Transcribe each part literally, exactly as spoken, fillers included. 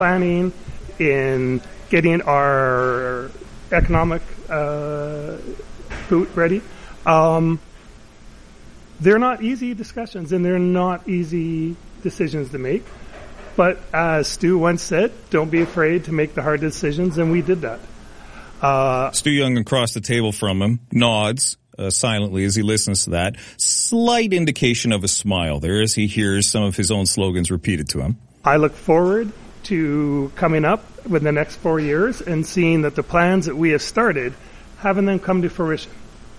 planning, in getting our economic uh, boot ready. Um, they're not easy discussions, and they're not easy decisions to make. But as Stu once said, don't be afraid to make the hard decisions, and we did that. Uh, Stu Young across the table from him nods uh, silently as he listens to that. Slight indication of a smile there as he hears some of his own slogans repeated to him. I look forward to coming up with the next four years and seeing that the plans that we have started, having them come to fruition.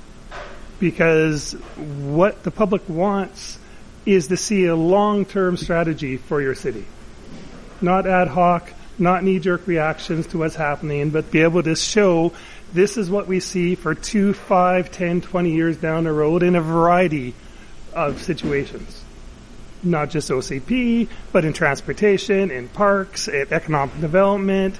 Because what the public wants is to see a long-term strategy for your city. Not ad hoc, not knee-jerk reactions to what's happening, but be able to show this is what we see for two, five, ten, twenty years down the road in a variety of situations. Not just O C P, but in transportation, in parks, in economic development,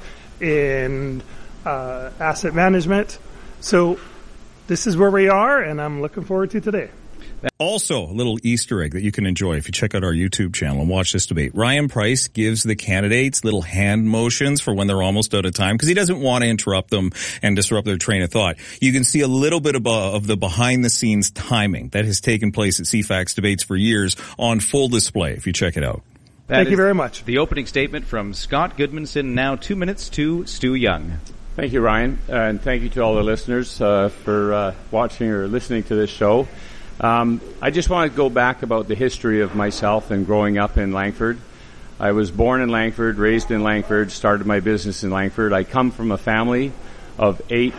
in uh, asset management. So this is where we are, and I'm looking forward to today. Also, a little Easter egg that you can enjoy if you check out our YouTube channel and watch this debate. Ryan Price gives the candidates little hand motions for when they're almost out of time because he doesn't want to interrupt them and disrupt their train of thought. You can see a little bit of, uh, of the behind-the-scenes timing that has taken place at C FAX debates for years on full display if you check it out. That Thank you very much. The opening statement from Scott Goodmanson. Now two minutes to Stu Young. Thank you, Ryan, uh, and thank you to all the listeners uh, for uh, watching or listening to this show. Um, I just want to go back about the history of myself and growing up in Langford. I was born in Langford, raised in Langford, started my business in Langford. I come from a family of eight,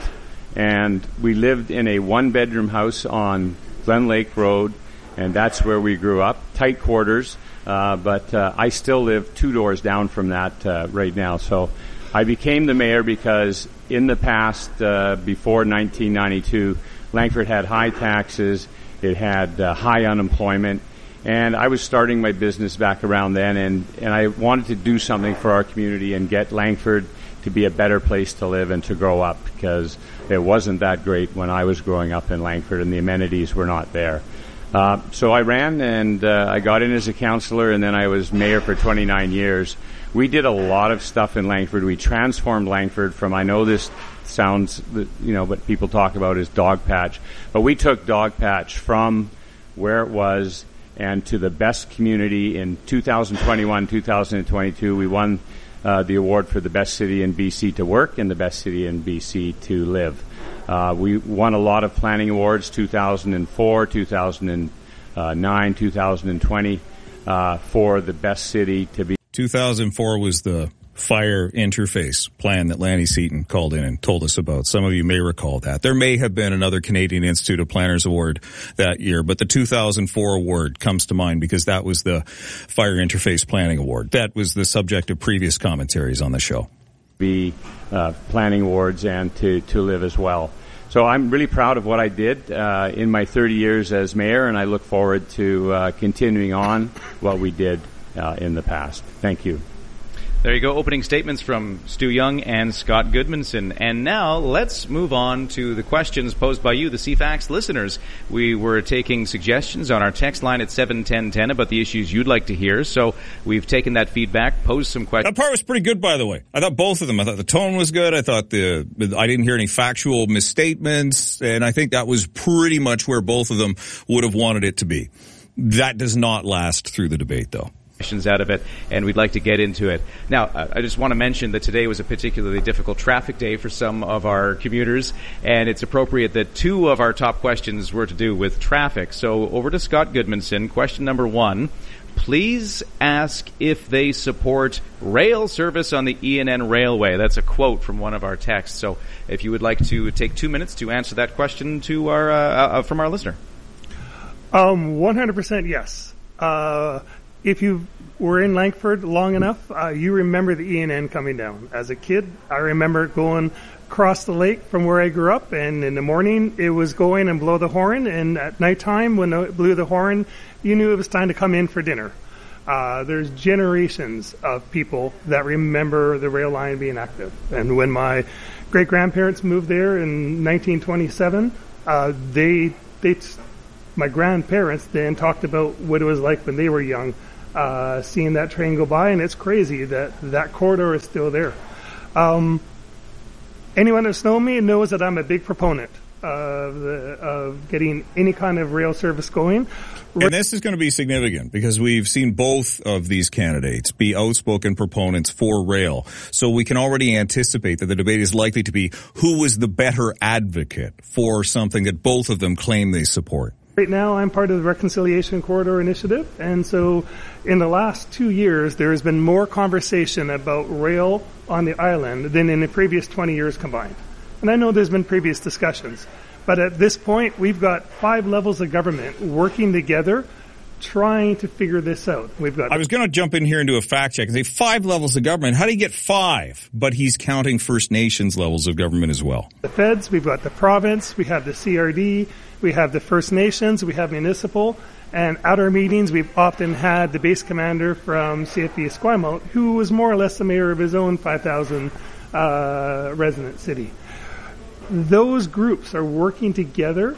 and we lived in a one-bedroom house on Glen Lake Road, and that's where we grew up. Tight quarters, uh, but uh, I still live two doors down from that uh, right now. So I became the mayor because in the past, uh, before nineteen ninety-two, Langford had high taxes. It had uh, high unemployment, and I was starting my business back around then, and, and I wanted to do something for our community and get Langford to be a better place to live and to grow up because it wasn't that great when I was growing up in Langford and the amenities were not there. Uh, so I ran, and uh, I got in as a councillor, and then I was mayor for twenty-nine years. We did a lot of stuff in Langford. We transformed Langford from, I know this sounds, you know, what people talk about is Dogpatch, but we took Dogpatch from where it was and to the best community. In two thousand twenty-one, two thousand twenty-two, we won uh, the award for the best city in B C to work and the best city in B C to live. Uh, we won a lot of planning awards, two thousand four, two thousand nine, two thousand twenty, uh, for the best city to be. two thousand four was the fire interface plan that Lanny Seaton called in and told us about. Some of you may recall that. There may have been another Canadian Institute of Planners award that year, but the two thousand four award comes to mind because that was the fire interface planning award. That was the subject of previous commentaries on the show. Be uh, planning awards and to, to live as well. So I'm really proud of what I did uh, in my thirty years as mayor, and I look forward to uh, continuing on what we did uh, in the past. Thank you. There you go, opening statements from Stu Young and Scott Goodmanson. And now let's move on to the questions posed by you, the C FAX listeners. We were taking suggestions on our text line at seven ten ten about the issues you'd like to hear. So we've taken that feedback, posed some questions. That part was pretty good, by the way. I thought both of them. I thought the tone was good. I thought the I didn't hear any factual misstatements. And I think that was pretty much where both of them would have wanted it to be. That does not last through the debate, though. Out of it, and we'd like to get into it. Now, I just want to mention that today was a particularly difficult traffic day for some of our commuters, and it's appropriate that two of our top questions were to do with traffic. So over to Scott Goodmanson. Question number one. Please ask if they support rail service on the E N N Railway. That's a quote from one of our texts. So if you would like to take two minutes to answer that question to our uh, uh, from our listener. Um, one hundred percent yes. Uh, If you were in Langford long enough, uh, you remember the E N N coming down. As a kid, I remember going across the lake from where I grew up, and in the morning it was going and blow the horn, and at nighttime when it blew the horn, you knew it was time to come in for dinner. Uh, there's generations of people that remember the rail line being active. And when my great-grandparents moved there in nineteen twenty-seven, uh, they, they, my grandparents then talked about what it was like when they were young uh, seeing that train go by, and it's crazy that that corridor is still there. Um, anyone that's known me knows that I'm a big proponent of, the, of getting any kind of rail service going. And this is going to be significant because we've seen both of these candidates be outspoken proponents for rail. So we can already anticipate that the debate is likely to be who was the better advocate for something that both of them claim they support. Right now, I'm part of the Reconciliation Corridor Initiative, and so in the last two years, there has been more conversation about rail on the island than in the previous twenty years combined. And I know there's been previous discussions, but at this point, we've got five levels of government working together, trying to figure this out. We've got. I was going to jump in here and do a fact check and say five levels of government. How do you get five? But he's counting First Nations levels of government as well. The feds, we've got the province, we have the C R D, we have the First Nations, we have municipal, and at our meetings, we've often had the base commander from C F B Esquimalt, who was more or less the mayor of his own five thousand uh, resident city. Those groups are working together,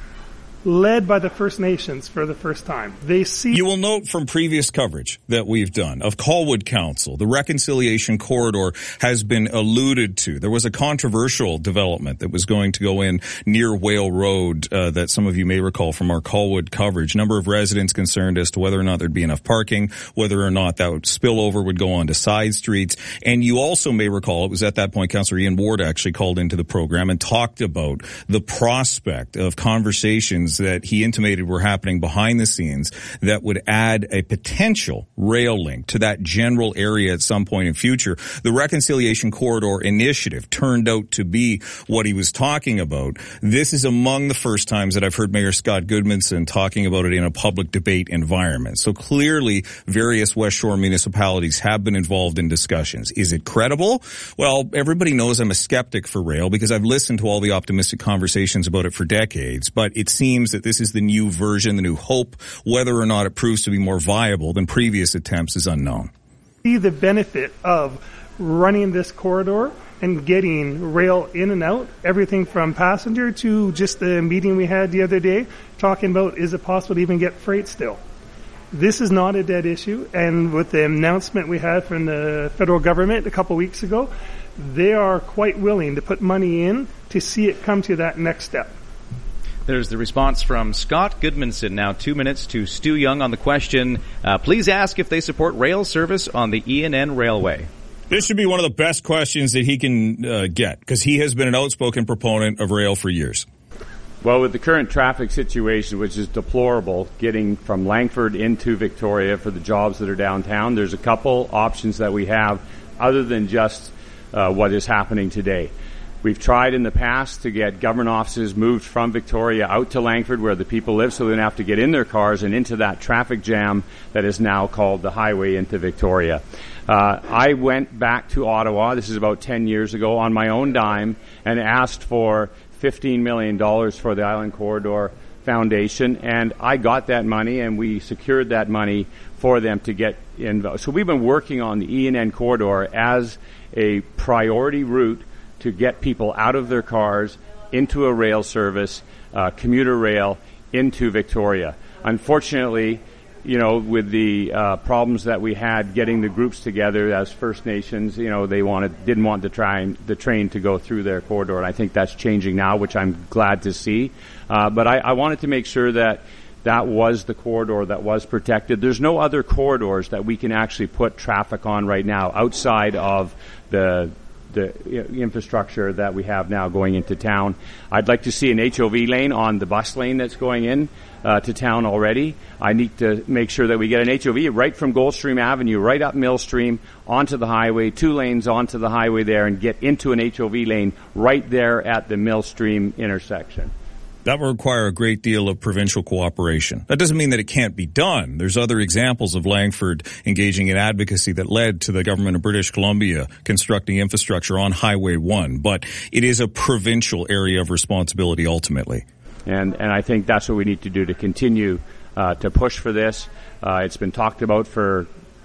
led by the First Nations for the first time. They see. You will note from previous coverage that we've done of Colwood Council, the Reconciliation Corridor has been alluded to. There was a controversial development that was going to go in near Whale Road uh, that some of you may recall from our Colwood coverage. Number of residents concerned as to whether or not there'd be enough parking, whether or not that would spill over would go onto side streets. And you also may recall, it was at that point Councillor Ian Ward actually called into the program and talked about the prospect of conversations that he intimated were happening behind the scenes that would add a potential rail link to that general area at some point in future. The Reconciliation Corridor Initiative turned out to be what he was talking about. This is among the first times that I've heard Mayor Scott Goodmanson talking about it in a public debate environment. So clearly, various West Shore municipalities have been involved in discussions. Is it credible? Well, everybody knows I'm a skeptic for rail because I've listened to all the optimistic conversations about it for decades, but it seems that this is the new version, the new hope. Whether or not it proves to be more viable than previous attempts is unknown. See the benefit of running this corridor and getting rail in and out, everything from passenger to just the meeting we had the other day, talking about is it possible to even get freight still. This is not a dead issue, and with the announcement we had from the federal government a couple weeks ago, they are quite willing to put money in to see it come to that next step. There's the response from Scott Goodmanson. Now two minutes to Stu Young on the question. Uh, please ask if they support rail service on the E N N Railway. This should be one of the best questions that he can uh, get because he has been an outspoken proponent of rail for years. Well, with the current traffic situation, which is deplorable, getting from Langford into Victoria for the jobs that are downtown, there's a couple options that we have other than just uh, what is happening today. We've tried in the past to get government offices moved from Victoria out to Langford where the people live so they don't have to get in their cars and into that traffic jam that is now called the highway into Victoria. Uh, I went back to Ottawa, this is about ten years ago, on my own dime and asked for fifteen million dollars for the Island Corridor Foundation, and I got that money and we secured that money for them to get involved. So we've been working on the E N N Corridor as a priority route to get people out of their cars into a rail service, uh, commuter rail, into Victoria. Unfortunately, you know, with the uh, problems that we had getting the groups together as First Nations, you know, they wanted didn't want the train the train to go through their corridor, and I think that's changing now, which I'm glad to see. Uh, but I, I wanted to make sure that that was the corridor that was protected. There's no other corridors that we can actually put traffic on right now outside of the the infrastructure that we have now going into town. I'd like to see an H O V lane on the bus lane that's going in uh, to town already. I need to make sure that we get an H O V right from Goldstream Avenue, right up Millstream, onto the highway, two lanes onto the highway there, and get into an H O V lane right there at the Millstream intersection. That will require a great deal of provincial cooperation. That doesn't mean that it can't be done. There's other examples of Langford engaging in advocacy that led to the government of British Columbia constructing infrastructure on Highway one. But it is a provincial area of responsibility ultimately. And and I think that's what we need to do to continue uh, to push for this. Uh, it's been talked about for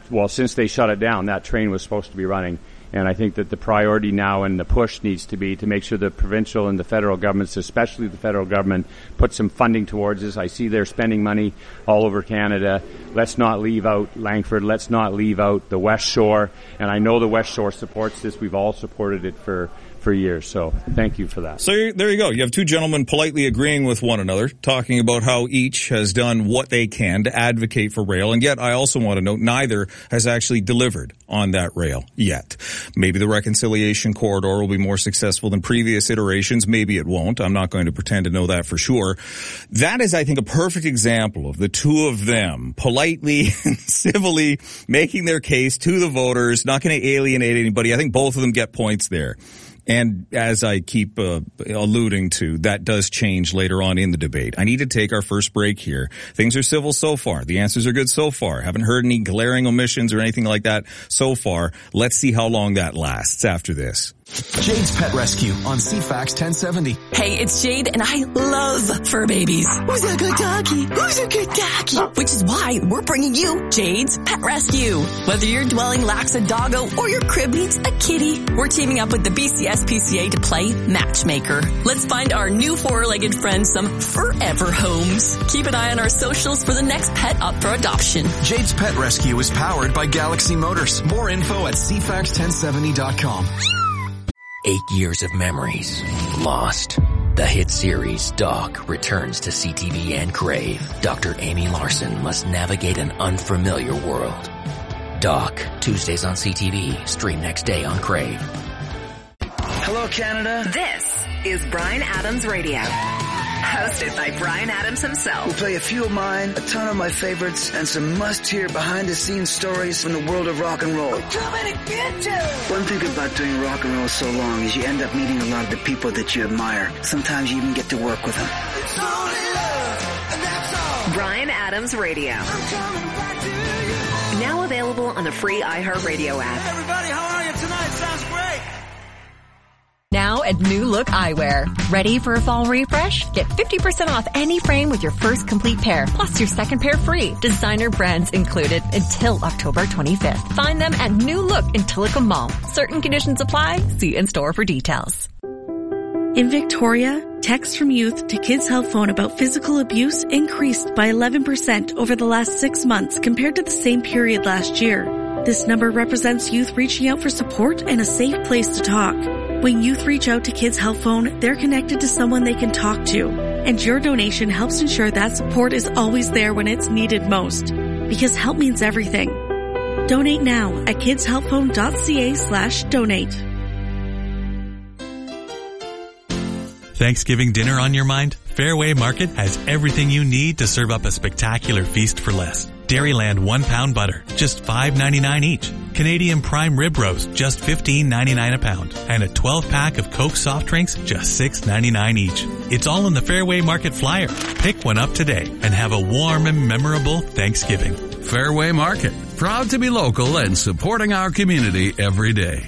well, since they shut it down, that train was supposed to be running. And I think that the priority now and the push needs to be to make sure the provincial and the federal governments, especially the federal government, put some funding towards this. I see they're spending money all over Canada. Let's not leave out Langford. Let's not leave out the West Shore. And I know the West Shore supports this. We've all supported it for for years. So thank you for that. So there you go. You have two gentlemen politely agreeing with one another, talking about how each has done what they can to advocate for rail. And yet I also want to note neither has actually delivered on that rail yet. Maybe the reconciliation corridor will be more successful than previous iterations. Maybe it won't. I'm not going to pretend to know that for sure. That is, I think, a perfect example of the two of them politely and civilly making their case to the voters, not going to alienate anybody. I think both of them get points there. And as I keep uh, alluding to, that does change later on in the debate. I need to take our first break here. Things are civil so far. The answers are good so far. Haven't heard any glaring omissions or anything like that so far. Let's see how long that lasts after this. Jade's Pet Rescue on C FAX ten seventy. Hey, it's Jade, and I love fur babies. Who's a good doggy? Who's a good doggy? Which is why we're bringing you Jade's Pet Rescue. Whether your dwelling lacks a doggo or your crib needs a kitty, we're teaming up with the B C S P C A to play matchmaker. Let's find our new four-legged friends some forever homes. Keep an eye on our socials for the next pet up for adoption. Jade's Pet Rescue is powered by Galaxy Motors. More info at C FAX ten seventy dot com. Eight years of memories lost. The hit series Doc returns to C T V and Crave. Doctor Amy Larson must navigate an unfamiliar world. Doc, Tuesdays on C T V, stream next day on Crave. Hello, Canada. This is Bryan Adams Radio. Hosted by Bryan Adams himself. We'll play a few of mine, a ton of my favorites, and some must-hear behind-the-scenes stories from the world of rock and roll. We're coming to get you! One thing about doing rock and roll so long is you end up meeting a lot of the people that you admire. Sometimes you even get to work with them. It's only love, and that's all. Bryan Adams Radio. I'm coming back to you. Now available on the free iHeartRadio app. Hey, everybody, how are you tonight? Sounds great. Now at New Look Eyewear. Ready for a fall refresh? Get fifty percent off any frame with your first complete pair, plus your second pair free. Designer brands included until October twenty-fifth. Find them at New Look in Tillicum Mall. Certain conditions apply. See in-store for details. In Victoria, texts from youth to Kids Help Phone about physical abuse increased by eleven percent over the last six months compared to the same period last year. This number represents youth reaching out for support and a safe place to talk. When youth reach out to Kids Help Phone, they're connected to someone they can talk to. And your donation helps ensure that support is always there when it's needed most. Because help means everything. Donate now at kidshelpphone.ca slash donate. Thanksgiving dinner on your mind? Fairway Market has everything you need to serve up a spectacular feast for less. Dairyland one pound butter, just five ninety-nine each. Canadian prime rib roast, just fifteen ninety-nine a pound. And a twelve pack of Coke soft drinks, just six ninety-nine each. It's all in the Fairway Market flyer. Pick one up today and have a warm and memorable Thanksgiving. Fairway Market, proud to be local and supporting our community every day.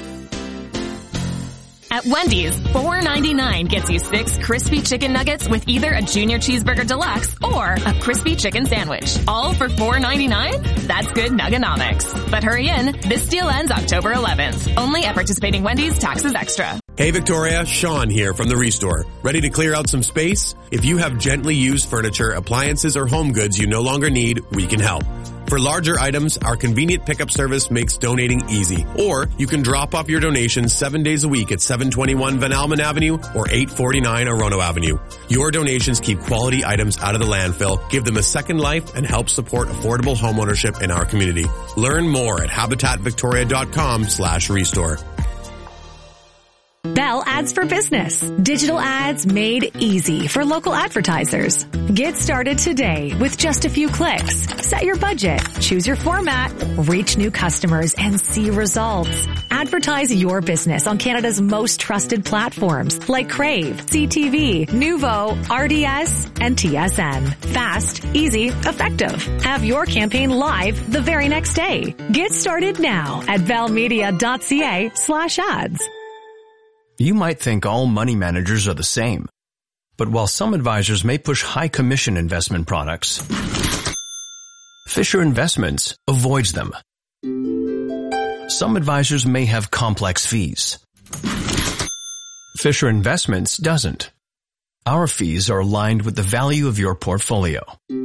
At Wendy's, four ninety-nine gets you six crispy chicken nuggets with either a junior cheeseburger deluxe or a crispy chicken sandwich. All for four ninety-nine? That's good nuggonomics. But hurry in, this deal ends October eleventh. Only at participating Wendy's, taxes extra. Hey Victoria, Sean here from the Restore. Ready to clear out some space? If you have gently used furniture, appliances, or home goods you no longer need, we can help. For larger items, our convenient pickup service makes donating easy. Or you can drop off your donations seven days a week at seven twenty-one Van Almen Avenue or eight forty-nine Orono Avenue. Your donations keep quality items out of the landfill, give them a second life, and help support affordable homeownership in our community. Learn more at habitatvictoria.com slash restore. Bell Ads for Business. Digital ads made easy for local advertisers. Get started today with just a few clicks. Set your budget, choose your format, reach new customers, and see results. Advertise your business on Canada's most trusted platforms like Crave, C T V, Nuvo, R D S, and T S N. Fast, easy, effective. Have your campaign live the very next day. Get started now at bellmedia.ca slash ads. You might think all money managers are the same. But while some advisors may push high commission investment products, Fisher Investments avoids them. Some advisors may have complex fees. Fisher Investments doesn't. Our fees are aligned with the value of your portfolio.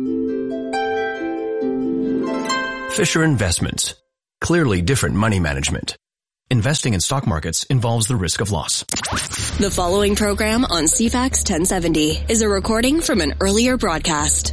Fisher Investments. Clearly different money management. Investing in stock markets involves the risk of loss. The following program on C FAX ten seventy is a recording from an earlier broadcast.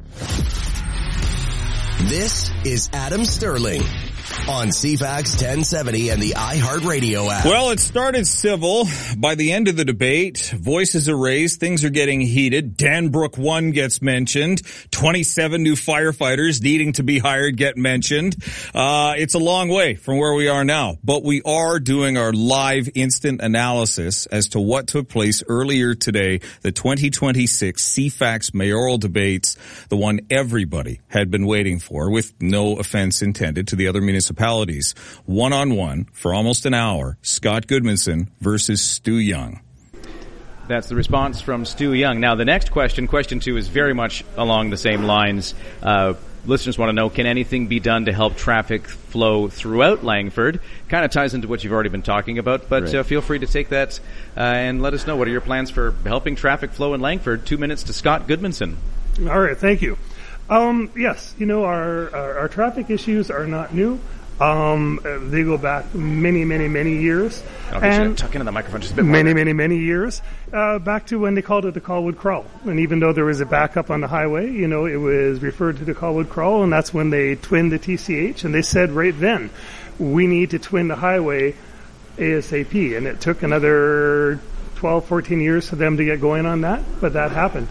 This is Adam Sterling on C FAX ten seventy and the iHeartRadio app. Well, it started civil. By the end of the debate, voices are raised, things are getting heated. Danbrook one gets mentioned. twenty-seven new firefighters needing to be hired get mentioned. Uh, it's a long way from where we are now, but we are doing our live instant analysis as to what took place earlier today, the twenty twenty-six C FAX mayoral debates, the one everybody had been waiting for, with no offense intended to the other municipalities. One-on-one for almost an hour, Scott Goodmanson versus Stu Young. That's the response from Stu Young. Now, the next question, question two, is very much along the same lines. Uh, listeners want to know, can anything be done to help traffic flow throughout Langford? Kind of ties into what you've already been talking about, but right. uh, feel free to take that uh, and let us know. What are your plans for helping traffic flow in Langford? Two minutes to Scott Goodmanson. All right, thank you. Um, yes, you know, our, our, our traffic issues are not new. Um, they go back many, many, many years. I'll get you to tuck into the microphone just a bit more. Many, many, many years. Uh, back to when they called it the Colwood Crawl. And even though there was a backup on the highway, you know, it was referred to the Colwood Crawl, and that's when they twinned the T C H, and they said right then, we need to twin the highway ASAP. And it took another twelve, fourteen years for them to get going on that, but that happened.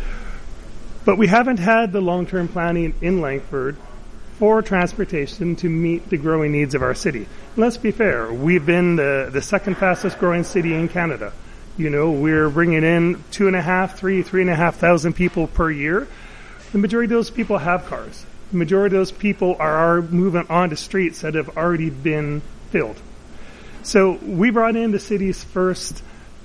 But we haven't had the long-term planning in Langford for transportation to meet the growing needs of our city. Let's be fair, we've been the, the second fastest growing city in Canada. You know, we're bringing in two and a half, three, three and a half thousand people per year. The majority of those people have cars. The majority of those people are, are moving onto streets that have already been filled. So we brought in the city's first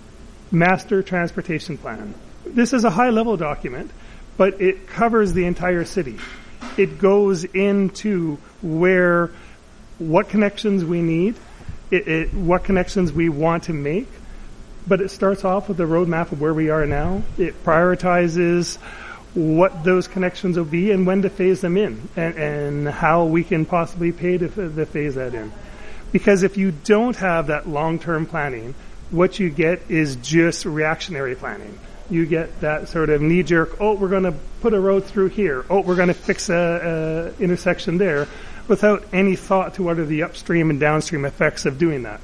master transportation plan. This is a high-level document, but it covers the entire city. It goes into where, what connections we need, it, it, what connections we want to make, but it starts off with the roadmap of where we are now. It prioritizes what those connections will be and when to phase them in, and, and how we can possibly pay to, to phase that in. Because if you don't have that long-term planning, what you get is just reactionary planning. You get that sort of knee-jerk, oh, we're going to put a road through here. Oh, we're going to fix a, a intersection there, without any thought to what are the upstream and downstream effects of doing that.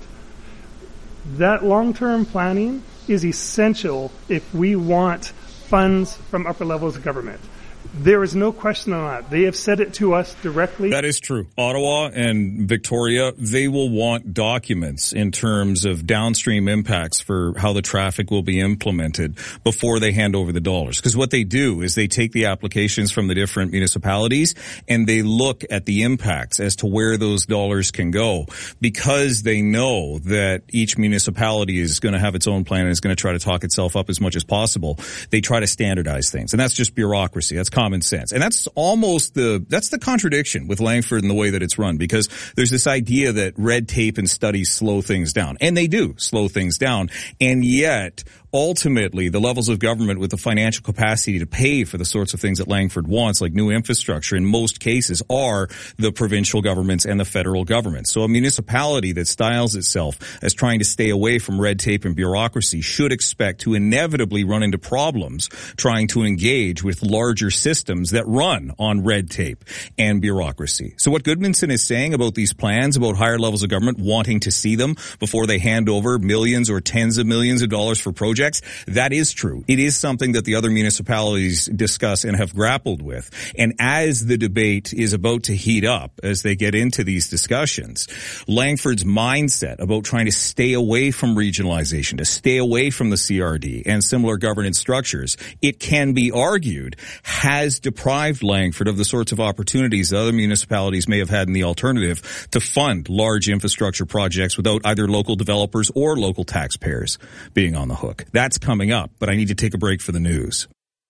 That long-term planning is essential if we want funds from upper levels of government. There is no question on that. They have said it to us directly. That is true. Ottawa and Victoria, they will want documents in terms of downstream impacts for how the traffic will be implemented before they hand over the dollars. Because what they do is they take the applications from the different municipalities and they look at the impacts as to where those dollars can go, because they know that each municipality is going to have its own plan and is going to try to talk itself up as much as possible. They try to standardize things, and that's just bureaucracy. That's common sense. And that's almost the, that's the contradiction with Langford and the way that it's run, because there's this idea that red tape and studies slow things down. And they do slow things down. And yet, ultimately, the levels of government with the financial capacity to pay for the sorts of things that Langford wants, like new infrastructure, in most cases are the provincial governments and the federal government. So a municipality that styles itself as trying to stay away from red tape and bureaucracy should expect to inevitably run into problems trying to engage with larger systems that run on red tape and bureaucracy. So what Goodmanson is saying about these plans, about higher levels of government wanting to see them before they hand over millions or tens of millions of dollars for projects, that is true. It is something that the other municipalities discuss and have grappled with. And as the debate is about to heat up, as they get into these discussions, Langford's mindset about trying to stay away from regionalization, to stay away from the C R D and similar governance structures, it can be argued, has deprived Langford of the sorts of opportunities that other municipalities may have had in the alternative to fund large infrastructure projects without either local developers or local taxpayers being on the hook. That's coming up, but I need to take a break for the news.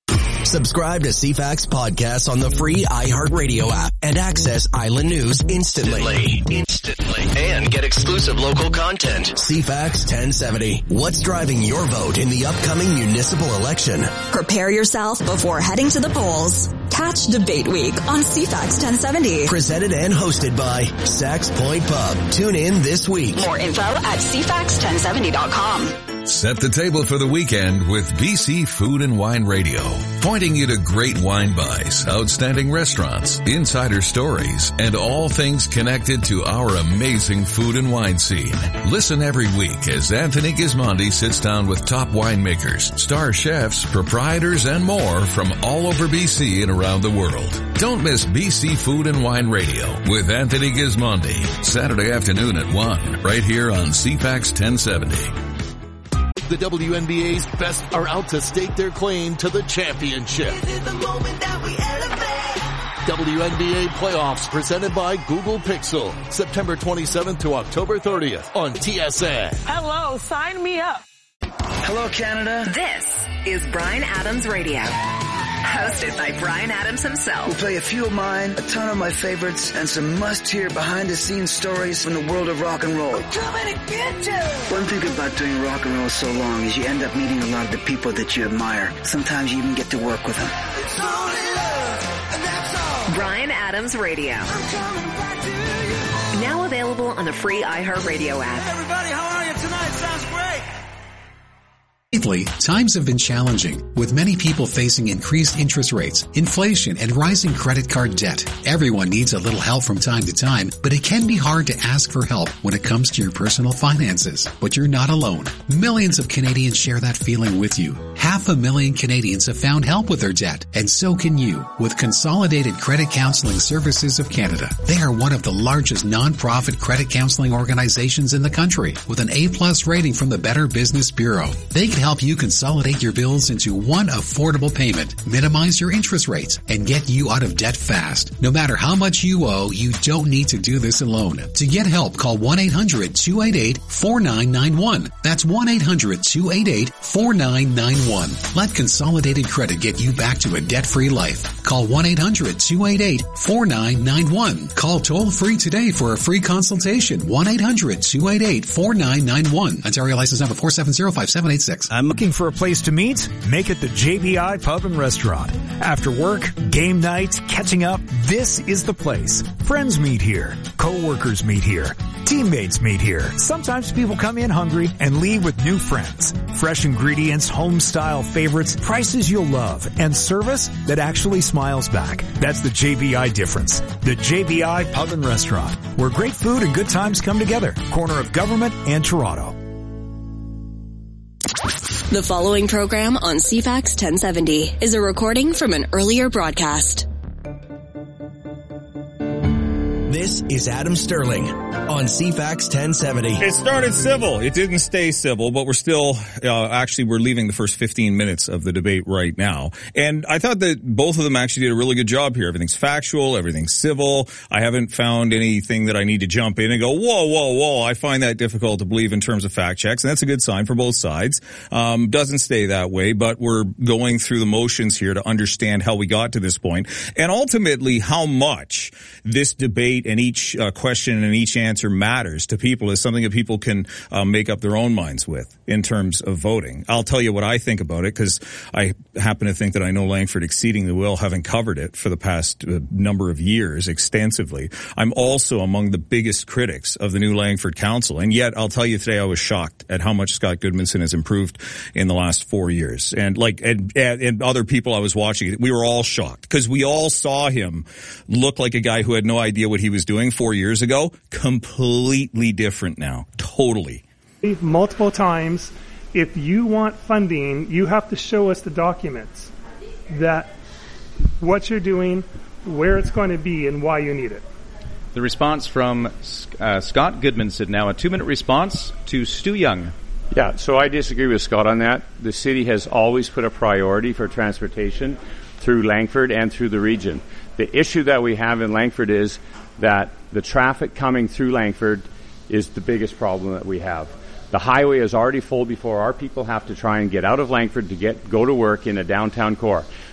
Subscribe to C FAX podcasts on the free iHeartRadio app and access Island News instantly. Instantly. And get exclusive local content. C FAX ten seventy. What's driving your vote in the upcoming municipal election? Prepare yourself before heading to the polls. Catch Debate Week on C FAX ten seventy. Presented and hosted by Sax Point Pub. Tune in this week. More info at C FAX ten seventy dot com. Set the table for the weekend with B C Food and Wine Radio, pointing you to great wine buys, outstanding restaurants, insider stories, and all things connected to our amazing food and wine scene. Listen every week as Anthony Gismondi sits down with top winemakers, star chefs, proprietors, and more from all over B C and around the world. Don't miss B C Food and Wine Radio with Anthony Gismondi, Saturday afternoon at one, right here on C FAX ten seventy. The W N B A's best are out to stake their claim to the championship. W N B A playoffs presented by Google Pixel. September twenty-seventh to October thirtieth on T S N. Hello, sign me up. Hello, Canada. This is Bryan Adams Radio. Hosted by Bryan Adams himself. We'll play a few of mine, a ton of my favorites, and some must-hear behind-the-scenes stories from the world of rock and roll. We're coming to get you! One thing about doing rock and roll so long is you end up meeting a lot of the people that you admire. Sometimes you even get to work with them. It's only love, and that's all. Bryan Adams Radio. I'm coming back to you. Now available on the free iHeartRadio app. Hey everybody, how are you tonight? Sounds great. Lately, times have been challenging, with many people facing increased interest rates, inflation, and rising credit card debt. Everyone needs a little help from time to time, but it can be hard to ask for help when it comes to your personal finances. But you're not alone. Millions of Canadians share that feeling with you. Half a million Canadians have found help with their debt, and so can you, with Consolidated Credit Counseling Services of Canada. They are one of the largest non-profit credit counseling organizations in the country, with an A-plus rating from the Better Business Bureau. They can help you consolidate your bills into one affordable payment, minimize your interest rates, and get you out of debt fast. No matter how much you owe, you don't need to do this alone. To get help, call one eight hundred two eight eight four nine nine one. That's one eight hundred two eight eight four nine nine one. Let Consolidated Credit get you back to a debt-free life. Call one eight hundred two eight eight four nine nine one. Call toll-free today for a free consultation. one eight hundred two eight eight four nine nine one. Ontario license number four seven zero five seven eight six. I'm looking for a place to meet? Make it the J B I Pub and Restaurant. After work, game night, catching up, this is the place. Friends meet here. Co-workers meet here. Teammates meet here. Sometimes people come in hungry and leave with new friends. Fresh ingredients, home-style favorites, prices you'll love, and service that actually smiles back. That's the J B I difference. The J B I Pub and Restaurant, where great food and good times come together. Corner of Government and Toronto. The following program on C FAX ten seventy is a recording from an earlier broadcast. This is Adam Sterling on C FAX ten seventy. It started civil. It didn't stay civil, but we're still, uh, actually we're leaving the first fifteen minutes of the debate right now. And I thought that both of them actually did a really good job here. Everything's factual, everything's civil. I haven't found anything that I need to jump in and go, whoa, whoa, whoa. I find that difficult to believe in terms of fact checks, and that's a good sign for both sides. Um, doesn't stay that way, but we're going through the motions here to understand how we got to this point, and ultimately how much this debate and each uh, question and each answer matters to people is something that people can uh, make up their own minds with in terms of voting. I'll tell you what I think about it, because I happen to think that I know Langford exceedingly well, having covered it for the past uh, number of years extensively. I'm also among the biggest critics of the new Langford Council, and yet I'll tell you today I was shocked at how much Scott Goodmanson has improved in the last four years. And like, and, and other people I was watching, we were all shocked, because we all saw him look like a guy who had no idea what he was doing four years ago. Completely different now. Totally. Multiple times, if you want funding, you have to show us the documents that what you're doing, where it's going to be, and why you need it. The response from uh, Scott Goodmanson, now a two-minute response to Stu Young. Yeah, so I disagree with Scott on that. The city has always put a priority for transportation through Langford and through the region. The issue that we have in Langford is that the traffic coming through Langford is the biggest problem that we have. The highway is already full before our people have to try and get out of Langford to get go to work in a downtown core.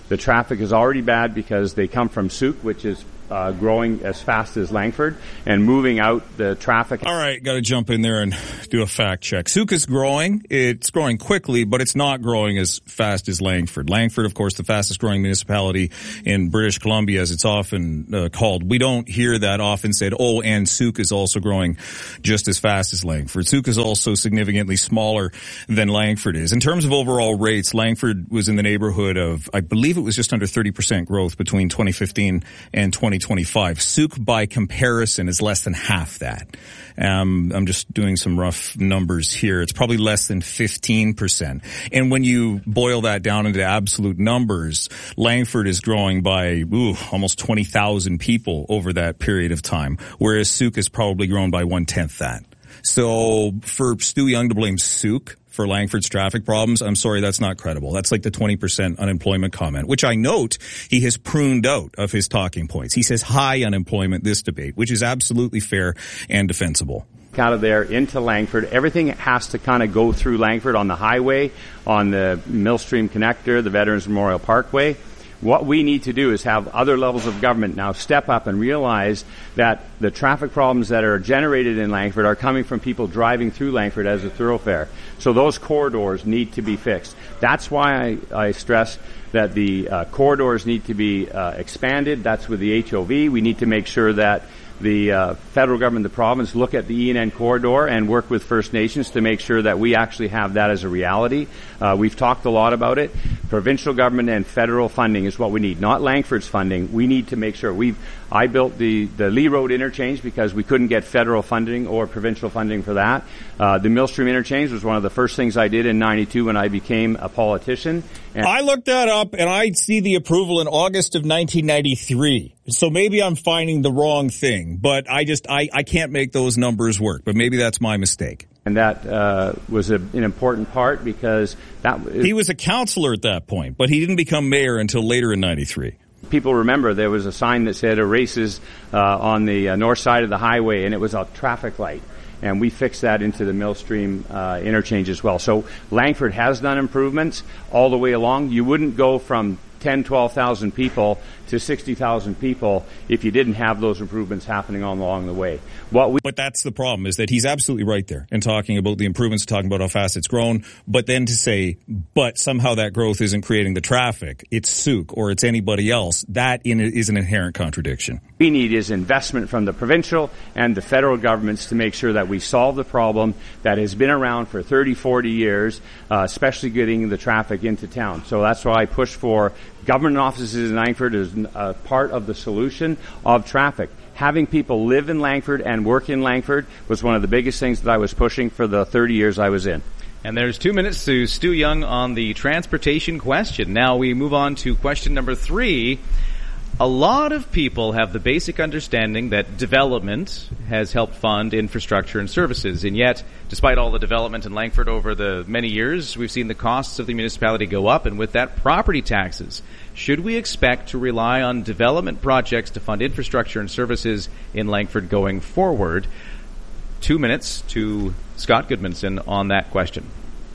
The traffic is already bad because they come from Sooke, which is uh, growing as fast as Langford, and moving out the traffic. All right, got to jump in there and do a fact check. Sooke is growing. It's growing quickly, but it's not growing as fast as Langford. Langford, of course, the fastest growing municipality in British Columbia, as it's often uh, called. We don't hear that often said, oh, and Sooke is also growing just as fast as Langford. Sooke is also significantly smaller than Langford is. In terms of overall rates, Langford was in the neighborhood of, I believe it was just under thirty percent growth between twenty fifteen and twenty twenty-five. Sooke, by comparison, is less than half that. Um, I'm just doing some rough numbers here. It's probably less than fifteen percent. And when you boil that down into absolute numbers, Langford is growing by ooh, almost twenty thousand people over that period of time, whereas Sooke has probably grown by one-tenth that. So for Stu Young to blame Sooke for Langford's traffic problems, I'm sorry, that's not credible. That's like the twenty percent unemployment comment, which I note he has pruned out of his talking points. He says high unemployment this debate, which is absolutely fair and defensible. Out of there into Langford, everything has to kind of go through Langford on the highway, on the Millstream Connector, the Veterans Memorial Parkway. What we need to do is have other levels of government now step up and realize that the traffic problems that are generated in Langford are coming from people driving through Langford as a thoroughfare. So those corridors need to be fixed. That's why I, I stress that the uh, corridors need to be uh, expanded. That's with the H O V. We need to make sure that the uh, federal government, the province, look at the E and N corridor and work with First Nations to make sure that we actually have that as a reality. Uh, we've talked a lot about it. Provincial government and federal funding is what we need, not Langford's funding. We need to make sure. We've, I built the, the Lee Road interchange because we couldn't get federal funding or provincial funding for that. Uh, the Millstream interchange was one of the first things I did in ninety-two when I became a politician. And I looked that up, and I see the approval in August of nineteen ninety-three. So maybe I'm finding the wrong thing, but I just, I, I can't make those numbers work. But maybe that's my mistake. And that uh, was a, an important part because that he was a councillor at that point, but he didn't become mayor until later in ninety-three. People remember there was a sign that said "Races" uh, on the uh, north side of the highway, and it was a traffic light. And we fixed that into the Millstream uh, interchange as well. So Langford has done improvements all the way along. You wouldn't go from ten, twelve thousand people to sixty thousand people if you didn't have those improvements happening on along the way. What we but that's the problem, is that he's absolutely right there in talking about the improvements, talking about how fast it's grown, but then to say, but somehow that growth isn't creating the traffic, it's Sooke or it's anybody else, that in, is an inherent contradiction. We need is investment from the provincial and the federal governments to make sure that we solve the problem that has been around for thirty, forty years, uh, especially getting the traffic into town. So that's why I push for government offices in Langford is a part of the solution of traffic. Having people live in Langford and work in Langford was one of the biggest things that I was pushing for the thirty years I was in. And there's two minutes to Stu Young on the transportation question. Now we move on to question number three. A lot of people have the basic understanding that development has helped fund infrastructure and services, and yet, despite all the development in Langford over the many years, we've seen the costs of the municipality go up, and with that, property taxes. Should we expect to rely on development projects to fund infrastructure and services in Langford going forward? Two minutes to Scott Goodmanson on that question.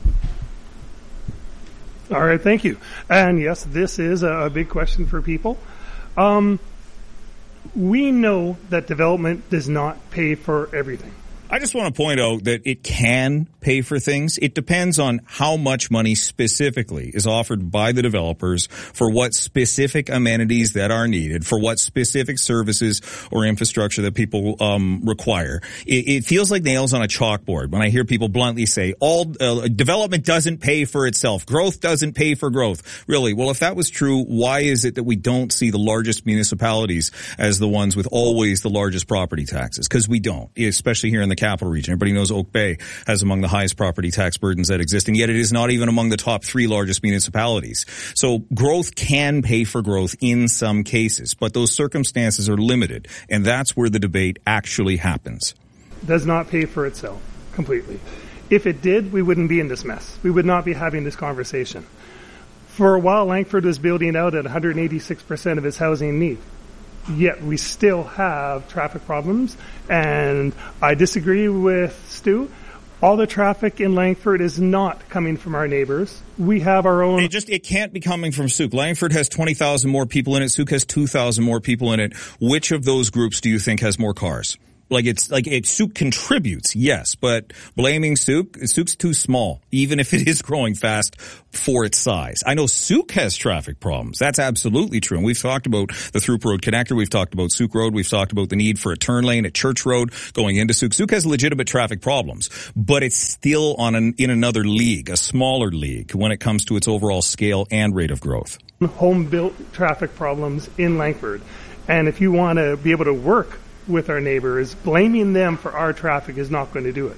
All right, thank you. And yes, this is a big question for people. Um, we know that development does not pay for everything. I just want to point out that it can pay for things. It depends on how much money specifically is offered by the developers for what specific amenities that are needed, for what specific services or infrastructure that people um require. It, it feels like nails on a chalkboard when I hear people bluntly say, all uh, development doesn't pay for itself. Growth doesn't pay for growth. Really? Well, if that was true, why is it that we don't see the largest municipalities as the ones with always the largest property taxes? Because we don't, especially here in the capital region. Everybody knows Oak Bay has among the highest property tax burdens that exist, and yet it is not even among the top three largest municipalities. So growth can pay for growth in some cases, but those circumstances are limited, and that's where the debate actually happens. Does not pay for itself completely. If it did, we wouldn't be in this mess. We would not be having this conversation. For a while, Langford was building out at one hundred eighty-six percent of its housing need. Yet we still have traffic problems, and I disagree with Stu. All the traffic in Langford is not coming from our neighbors. We have our own. It just, it can't be coming from Souk. Langford has twenty thousand more people in it. Souk has two thousand more people in it. Which of those groups do you think has more cars? Like it's, like it, Souk contributes, yes, but blaming Souk, Souk's too small, even if it is growing fast for its size. I know Souk has traffic problems. That's absolutely true. And we've talked about the Throop Road connector. We've talked about Souk Road. We've talked about the need for a turn lane at Church Road going into Souk. Souk has legitimate traffic problems, but it's still on an, in another league, a smaller league when it comes to its overall scale and rate of growth. Home-built traffic problems in Langford. And if you want to be able to work with our neighbors, blaming them for our traffic is not going to do it.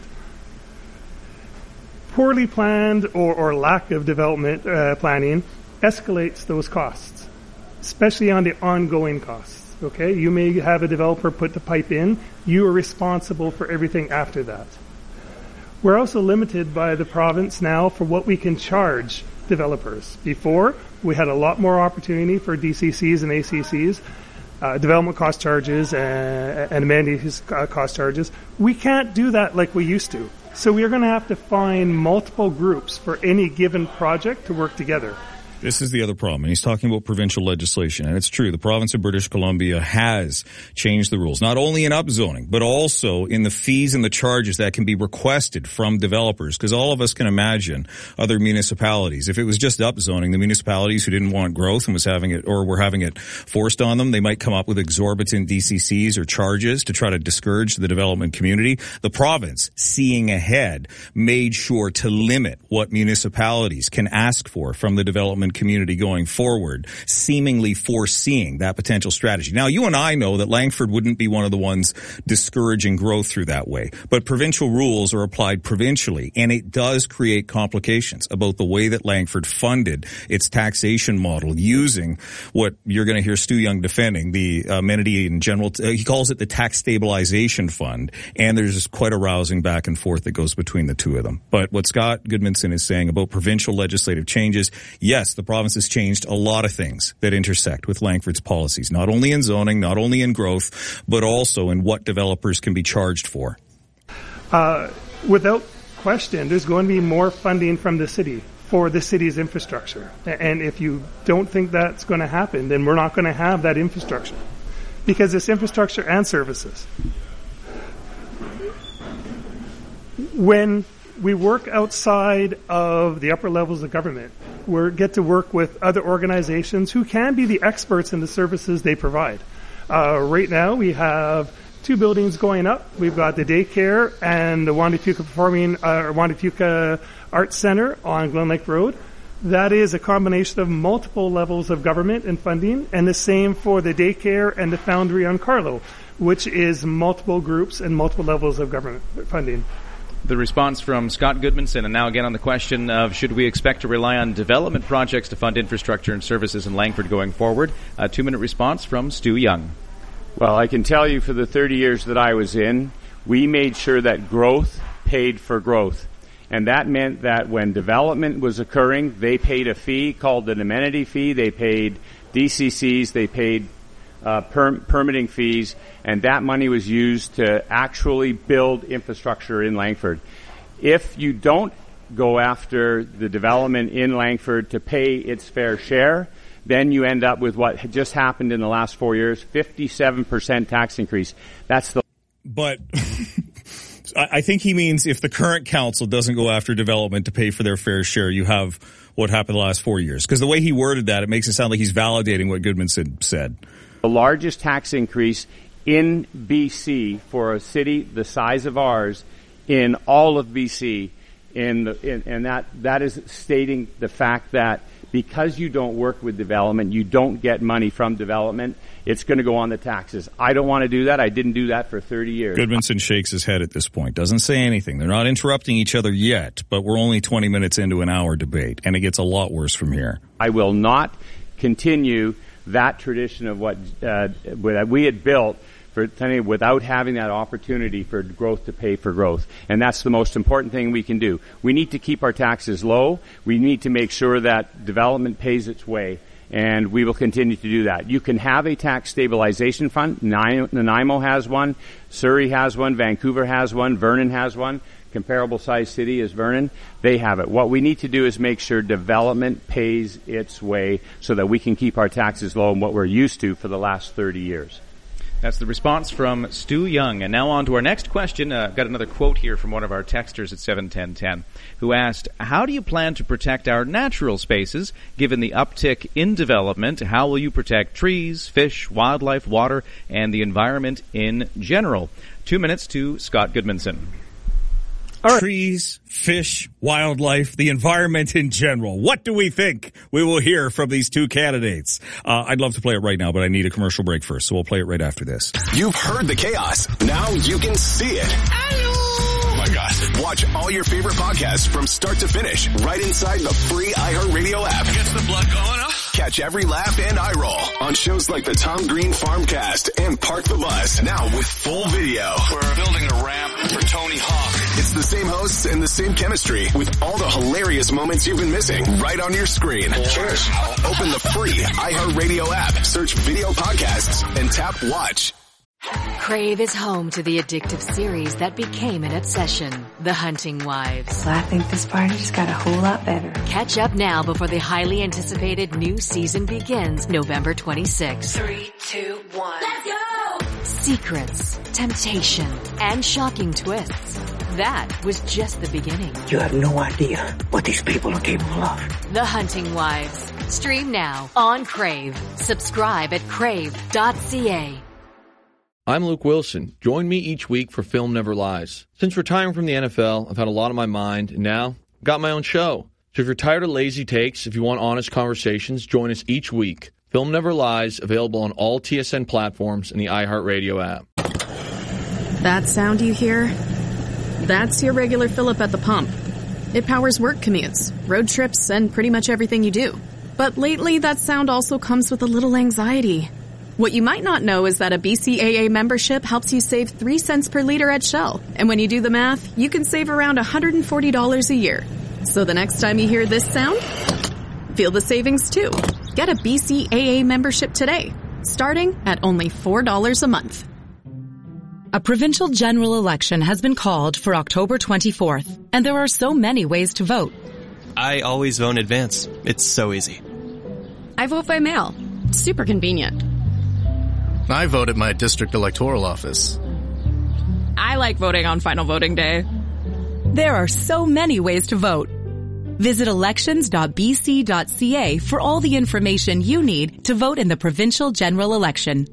Poorly planned or, or lack of development uh, planning escalates those costs, especially on the ongoing costs. Okay, you may have a developer put the pipe in. You are responsible for everything after that. We're also limited by the province now for what we can charge developers. Before, we had a lot more opportunity for D C Cs and A C Cs. Uh, development cost charges and, and amenities cost charges. We can't do that like we used to. So we are going to have to find multiple groups for any given project to work together. This is the other problem, and he's talking about provincial legislation, and it's true. The province of British Columbia has changed the rules, not only in upzoning, but also in the fees and the charges that can be requested from developers, because all of us can imagine other municipalities. If it was just upzoning, the municipalities who didn't want growth and was having it, or were having it forced on them, they might come up with exorbitant D C Cs or charges to try to discourage the development community. The province, seeing ahead, made sure to limit what municipalities can ask for from the development community going forward, seemingly foreseeing that potential strategy. Now, you and I know that Langford wouldn't be one of the ones discouraging growth through that way, but provincial rules are applied provincially, and it does create complications about the way that Langford funded its taxation model using what you're going to hear Stu Young defending, the amenity in general. Uh, he calls it the tax stabilization fund, and there's quite a rousing back and forth that goes between the two of them. But what Scott Goodmanson is saying about provincial legislative changes, yes, the province has changed a lot of things that intersect with Langford's policies, not only in zoning, not only in growth, but also in what developers can be charged for. Uh, without question, there's going to be more funding from the city for the city's infrastructure. And if you don't think that's going to happen, then we're not going to have that infrastructure, because it's infrastructure and services. When we work outside of the upper levels of government, we get to work with other organizations who can be the experts in the services they provide. Uh, right now, we have two buildings going up. We've got the daycare and the Juan de Fuca Performing, uh, Juan de Fuca Arts Center on Glen Lake Road. That is a combination of multiple levels of government and funding, and the same for the daycare and the Foundry on Carlo, which is multiple groups and multiple levels of government funding. The response from Scott Goodmanson, and now again on the question of should we expect to rely on development projects to fund infrastructure and services in Langford going forward? A two-minute response from Stu Young. Well, I can tell you for the thirty years that I was in, we made sure that growth paid for growth. And that meant that when development was occurring, they paid a fee called an amenity fee. They paid D C Cs. They paid Uh, per- permitting fees, and that money was used to actually build infrastructure in Langford. If you don't go after the development in Langford to pay its fair share, then you end up with what just happened in the last four years, fifty-seven percent tax increase. That's the... But... I think he means if the current council doesn't go after development to pay for their fair share, you have what happened the last four years. Because the way he worded that, it makes it sound like he's validating what Goodmanson said. The largest tax increase in B C for a city the size of ours in all of B C, in the, in, and that, that is stating the fact that because you don't work with development, you don't get money from development, it's going to go on the taxes. I don't want to do that. I didn't do that for thirty years. Goodmanson shakes his head at this point, doesn't say anything. They're not interrupting each other yet, but we're only twenty minutes into an hour debate, and it gets a lot worse from here. I will not continue that tradition of what uh, we had built for without having that opportunity for growth to pay for growth. And that's the most important thing we can do. We need to keep our taxes low. We need to make sure that development pays its way, and we will continue to do that. You can have a tax stabilization fund. Nanaimo has one. Surrey has one. Vancouver has one. Vernon has one. comparable size city as Vernon, they have it. What we need to do is make sure development pays its way so that we can keep our taxes low and what we're used to for the last thirty years. That's the response from Stu Young. And now on to our next question. Uh, I've got another quote here from one of our texters at seven ten ten, who asked, how do you plan to protect our natural spaces given the uptick in development? How will you protect trees, fish, wildlife, water, and the environment in general? Two minutes to Scott Goodmanson. Right. Trees, fish, wildlife, the environment in general. What do we think? We will hear from these two candidates. Uh, I'd love to play it right now, but I need a commercial break first, so we'll play it right after this. You've heard the chaos. Now you can see it. Oh my gosh. Watch all your favorite podcasts from start to finish right inside the free iHeartRadio app. Gets the blood going, huh? Catch every laugh and eye roll on shows like the Tom Green Farmcast and Park the Bus, now with full video. We're building a ramp for Tony Hawk. It's the same hosts and the same chemistry with all the hilarious moments you've been missing right on your screen. Cheers. Open the free iHeartRadio app, search video podcasts, and tap watch. Crave is home to the addictive series that became an obsession, The Hunting Wives. I think this party just got a whole lot better. Catch up now before the highly anticipated new season begins November twenty-sixth. Three, two, one. Let's go! Secrets, temptation, and shocking twists. That was just the beginning. You have no idea what these people are capable of. The Hunting Wives. Stream now on Crave. Subscribe at crave dot c a. I'm Luke Wilson. Join me each week for Film Never Lies. Since retiring from the N F L, I've had a lot on my mind, and now I've got my own show. So if you're tired of lazy takes, if you want honest conversations, join us each week. Film Never Lies, available on all T S N platforms and the iHeartRadio app. That sound you hear? That's your regular fill-up at the pump. It powers work commutes, road trips, and pretty much everything you do. But lately, that sound also comes with a little anxiety. What you might not know is that a B C A A membership helps you save three cents per liter at Shell. And when you do the math, you can save around one hundred forty dollars a year. So the next time you hear this sound, feel the savings too. Get a B C A A membership today, starting at only four dollars a month. A provincial general election has been called for October twenty-fourth, and there are so many ways to vote. I always vote in advance. It's so easy. I vote by mail. Super convenient. I vote at my district electoral office. I like voting on final voting day. There are so many ways to vote. Visit elections dot b c dot c a for all the information you need to vote in the provincial general election.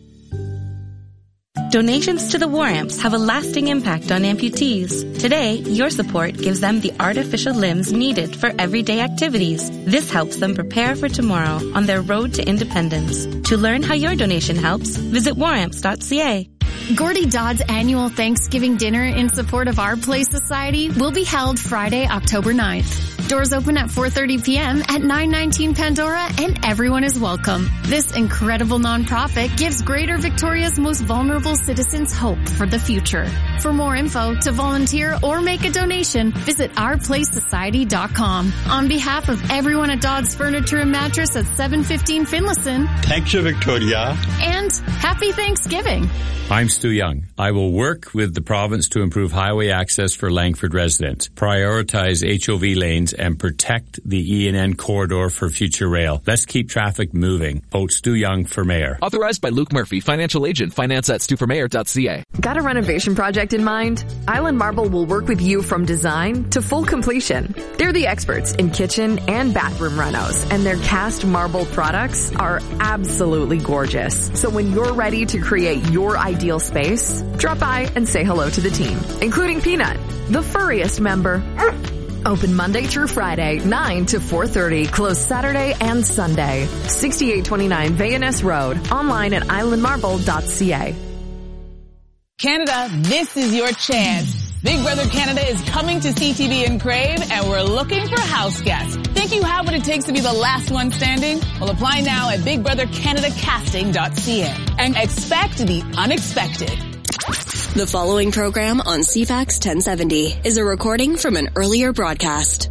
Donations to the War Amps have a lasting impact on amputees. Today, your support gives them the artificial limbs needed for everyday activities. This helps them prepare for tomorrow on their road to independence. To learn how your donation helps, visit war amps dot c a. Gordy Dodd's annual Thanksgiving dinner in support of Our Place Society will be held Friday, October ninth. Doors open at four thirty p.m. at nine nineteen Pandora, and everyone is welcome. This incredible nonprofit gives Greater Victoria's most vulnerable citizens hope for the future. For more info, to volunteer or make a donation, visit our place society dot com. On behalf of everyone at Dodd's Furniture and Mattress at seven fifteen Finlayson, thank you, Victoria. And happy Thanksgiving. I'm Stu Young. I will work with the province to improve highway access for Langford residents, prioritize H O V lanes, and protect the E and N corridor for future rail. Let's keep traffic moving. Vote Stu Young for mayor. Authorized by Luke Murphy, financial agent, finance at stu for mayor dot c a. Got a renovation project in mind? Island Marble will work with you from design to full completion. They're the experts in kitchen and bathroom renos, and their cast marble products are absolutely gorgeous. So when you're ready to create your ideal space, drop by and say hello to the team, including Peanut, the furriest member. Open Monday through Friday, nine to four thirty, closed Saturday and Sunday. sixty-eight twenty-nine Vayaness Road, online at island marble dot c a. Canada, this is your chance. Big Brother Canada is coming to C T V and Crave, and we're looking for house guests. Think you have what it takes to be the last one standing? Well, apply now at big brother canada casting dot c a and expect the unexpected. The following program on C FAX ten seventy is a recording from an earlier broadcast.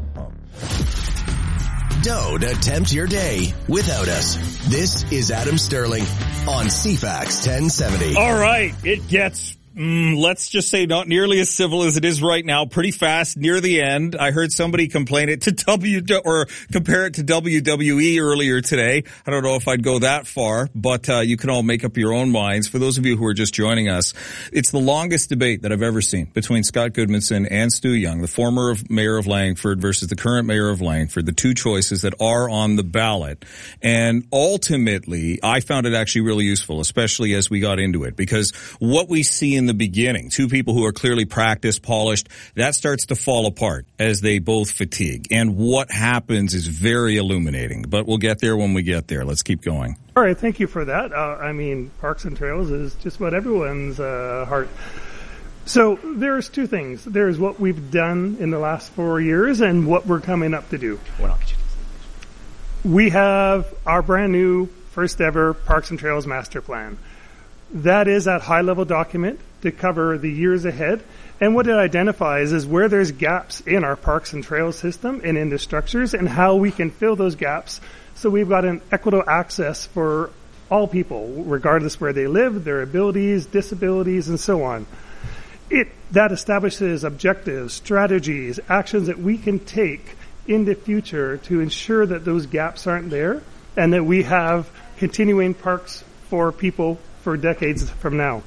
Don't attempt your day without us. This is Adam Sterling on C FAX ten seventy. All right, it gets Mm, let's just say not nearly as civil as it is right now. Pretty fast near the end. I heard somebody complain it to W or compare it to W W E earlier today. I don't know if I'd go that far, but uh, you can all make up your own minds. For those of you who are just joining us, it's the longest debate that I've ever seen between Scott Goodmanson and Stu Young, the former of mayor of Langford versus the current mayor of Langford, the two choices that are on the ballot. And ultimately, I found it actually really useful, especially as we got into it, because what we see in the beginning, two people who are clearly practiced, polished, that starts to fall apart as they both fatigue. And what happens is very illuminating. But we'll get there when we get there. Let's keep going. All right, thank you for that. Uh, I mean, Parks and Trails is just what everyone's uh, heart. So there's two things. There's what we've done in the last four years and what we're coming up to do. We have our brand new first ever Parks and Trails master plan. That is that high-level document to cover the years ahead. And what it identifies is where there's gaps in our parks and trails system and in the structures and how we can fill those gaps so we've got an equitable access for all people, regardless where they live, their abilities, disabilities, and so on. It that establishes objectives, strategies, actions that we can take in the future to ensure that those gaps aren't there and that we have continuing parks for people for decades from now.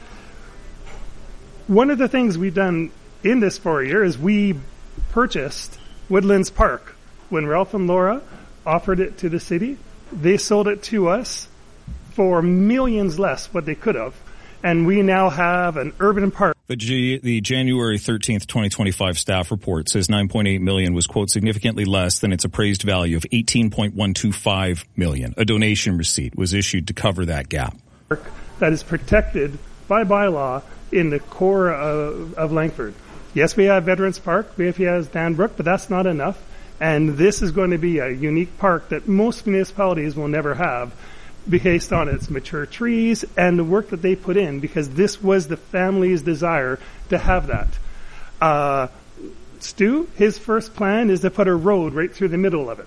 One of the things we've done in this four year is we purchased Woodlands Park. When Ralph and Laura offered it to the city, they sold it to us for millions less what they could have. And we now have an urban park. The, G, the January thirteenth, twenty twenty-five staff report says nine point eight million dollars was, quote, significantly less than its appraised value of eighteen point one two five million dollars. A donation receipt was issued to cover that gap. That is protected by bylaw in the core of, of Langford. Yes, we have Veterans Park, we have Danbrook, but that's not enough. And this is going to be a unique park that most municipalities will never have based on its mature trees and the work that they put in, because this was the family's desire to have that. Uh, Stu, his first plan is to put a road right through the middle of it.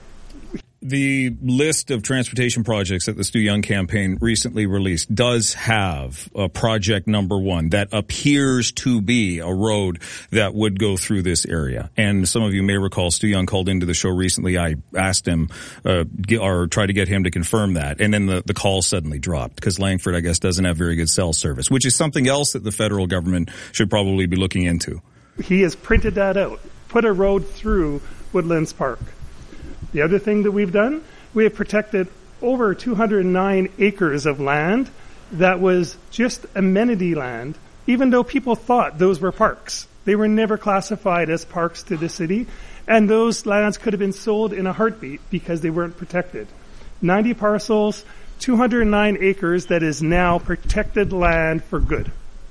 The list of transportation projects that the Stu Young campaign recently released does have a project number one that appears to be a road that would go through this area. And some of you may recall Stu Young called into the show recently. I asked him, uh, or tried to get him to confirm that. And then the, the call suddenly dropped because Langford, I guess, doesn't have very good cell service, which is something else that the federal government should probably be looking into. He has printed that out, put a road through Woodlands Park. The other thing that we've done, we have protected over two hundred nine acres of land that was just amenity land, even though people thought those were parks. They were never classified as parks to the city, and those lands could have been sold in a heartbeat because they weren't protected. ninety parcels, two hundred nine acres that is now protected land for good.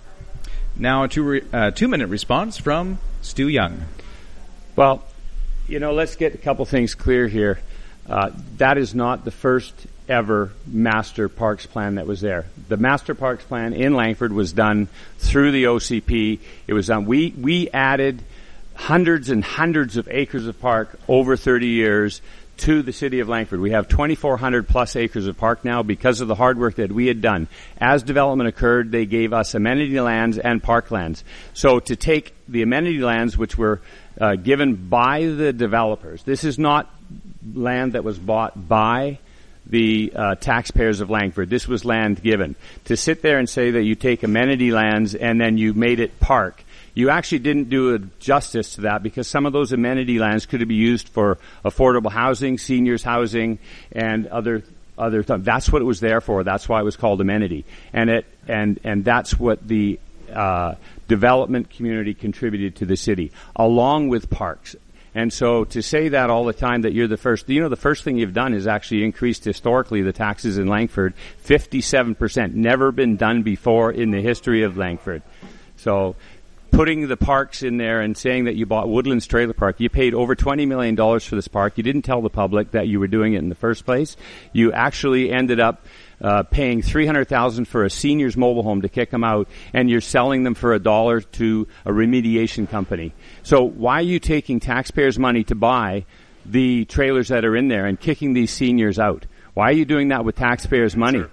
Now a two re- uh, two-minute response from Stu Young. Well, you know, let's get a couple things clear here. Uh, that is not the first ever master parks plan that was there. The master parks plan in Langford was done through the O C P. It was done. We we added hundreds and hundreds of acres of park over thirty years to the city of Langford. We have twenty-four hundred plus acres of park now because of the hard work that we had done. As development occurred, they gave us amenity lands and park lands. So to take the amenity lands, which were uh, given by the developers, this is not land that was bought by the uh, taxpayers of Langford. This was land given. To sit there and say that you take amenity lands and then you made it park, you actually didn't do a justice to that, because some of those amenity lands could be used for affordable housing, seniors housing, and other other th- that's what it was there for. That's why it was called amenity, and it and and that's what the uh, development community contributed to the city, along with parks. And so to say that all the time, that you're the first, you know, the first thing you've done is actually increased historically the taxes in Langford fifty-seven percent. Never been done before in the history of Langford. So putting the parks in there and saying that you bought Woodlands Trailer Park, you paid over twenty million dollars for this park. You didn't tell the public that you were doing it in the first place. You actually ended up uh, paying three hundred thousand dollars for a seniors mobile home to kick them out, and you're selling them for a dollar to a remediation company. So why are you taking taxpayers' money to buy the trailers that are in there and kicking these seniors out? Why are you doing that with taxpayers' money? Sure.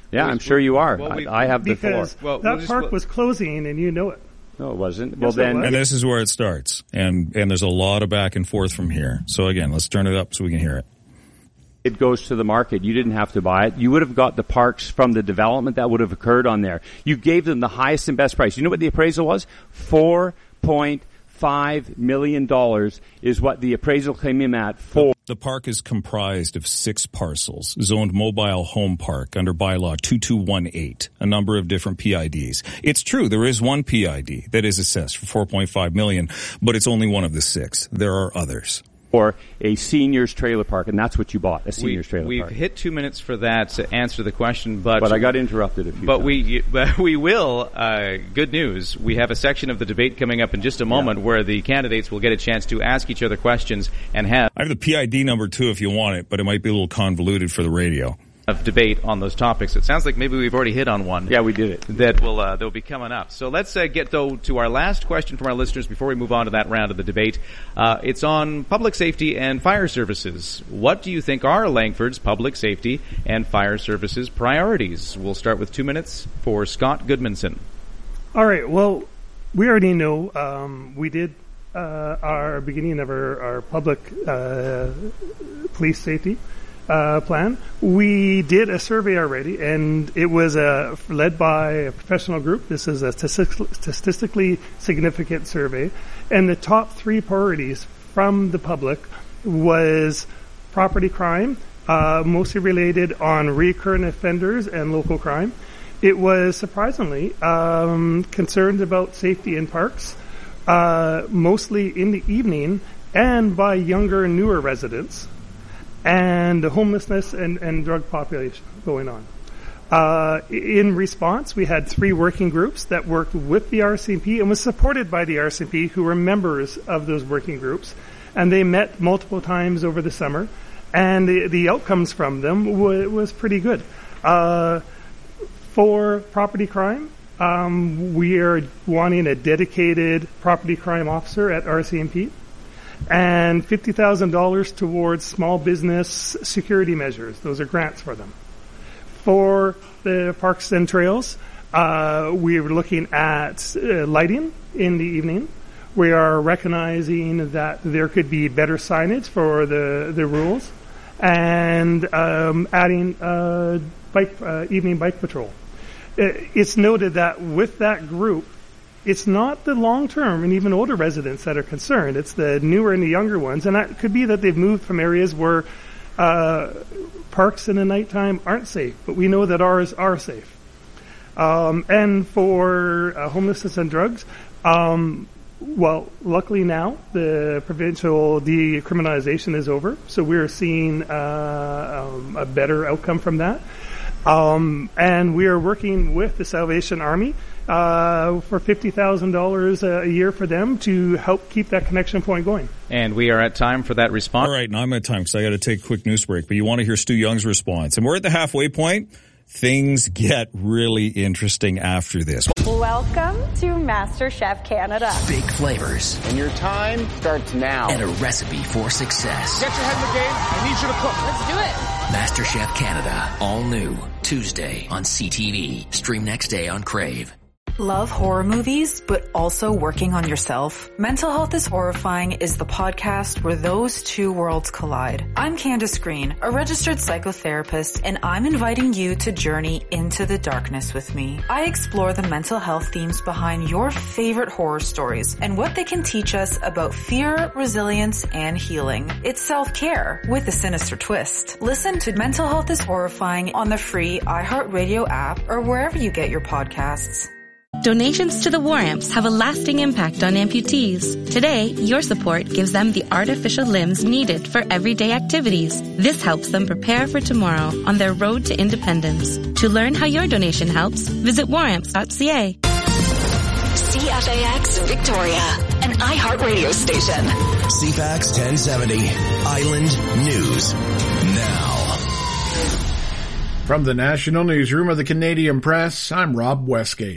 Yeah, I'm sure you are. Well, we, I, I have the floor. Because well, that we'll park just, was closing, and you know it. No, it wasn't. Yes, well, then, was. And this is where it starts, and and there's a lot of back and forth from here. So again, let's turn it up so we can hear it. It goes to the market. You didn't have to buy it. You would have got the parks from the development that would have occurred on there. You gave them the highest and best price. You know what the appraisal was? Four point five million dollars is what the appraisal came in at for. The park is comprised of six parcels, zoned mobile home park under bylaw two two one eight, a number of different P I Ds. It's true, there is one P I D that is assessed for four point five million dollars, but it's only one of the six. There are others. Or a seniors trailer park, and that's what you bought, a seniors we, trailer we've park. We've hit two minutes for that to answer the question, but... But I got interrupted a few But times. we but we will, uh, good news, we have a section of the debate coming up in just a moment yeah. where the candidates will get a chance to ask each other questions and have... I have the P I D number too if you want it, but it might be a little convoluted for the radio. Of debate on those topics. It sounds like maybe we've already hit on one. Yeah, we did it. That will uh, that will be coming up. So let's uh, get though to our last question from our listeners before we move on to that round of the debate. Uh, it's on public safety and fire services. What do you think are Langford's public safety and fire services priorities? We'll start with two minutes for Scott Goodmanson. All right. Well, we already know um, we did uh, our beginning of our, our public uh, police safety Uh, plan. We did a survey already, and it was uh, led by a professional group. This is a statistically significant survey, and the top three priorities from the public was property crime, uh, mostly related on recurrent offenders and local crime. It was surprisingly um, concerned about safety in parks, uh, mostly in the evening and by younger and newer residents, and the homelessness and, and drug population going on. Uh, in response, we had three working groups that worked with the R C M P and was supported by the R C M P, who were members of those working groups. And they met multiple times over the summer, and the, the outcomes from them w- was pretty good. Uh, for property crime, um, we are wanting a dedicated property crime officer at R C M P, and fifty thousand dollars towards small business security measures. Those are grants for them. For the parks and trails, uh, we are looking at uh, lighting in the evening. We are recognizing that there could be better signage for the, the rules, and um, adding uh, bike uh, evening bike patrol. It's noted that with that group, it's not the long-term and even older residents that are concerned. It's the newer and the younger ones. And that could be that they've moved from areas where uh, parks in the nighttime aren't safe. But we know that ours are safe. Um, and for uh, homelessness and drugs, um, well, luckily now the provincial decriminalization is over. So we're seeing uh, um, a better outcome from that. Um, and we are working with the Salvation Army Uh, for fifty thousand dollars a year for them to help keep that connection point going. And we are at time for that response. All right, now I'm at time because I got to take a quick news break. But you want to hear Stu Young's response. And we're at the halfway point. Things get really interesting after this. Welcome to MasterChef Canada. Big flavors. And your time starts now. And a recipe for success. Get your head in the game. I need you to cook. Let's do it. MasterChef Canada. All new. Tuesday on C T V. Stream next day on Crave. Love horror movies, but also working on yourself? Mental Health is Horrifying is the podcast where those two worlds collide. I'm Candace Green, a registered psychotherapist, and I'm inviting you to journey into the darkness with me. I explore the mental health themes behind your favorite horror stories and what they can teach us about fear, resilience, and healing. It's self-care with a sinister twist. Listen to Mental Health is Horrifying on the free iHeartRadio app or wherever you get your podcasts. Donations to the War Amps have a lasting impact on amputees. Today, your support gives them the artificial limbs needed for everyday activities. This helps them prepare for tomorrow on their road to independence. To learn how your donation helps, visit war amps dot c a. C F A X Victoria, an iHeartRadio station. C F A X ten seventy, Island News Now. From the National Newsroom of the Canadian Press, I'm Rob Westgate.